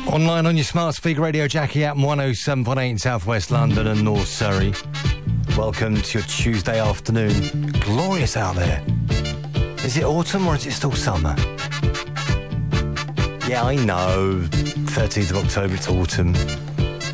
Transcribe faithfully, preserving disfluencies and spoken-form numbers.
Online on your smart speaker, Radio Jackie app, one oh seven point eight in South West London and North Surrey. Welcome to your Tuesday afternoon. Glorious out there. Is it autumn or is it still summer? Yeah, I know. thirteenth of October, it's autumn.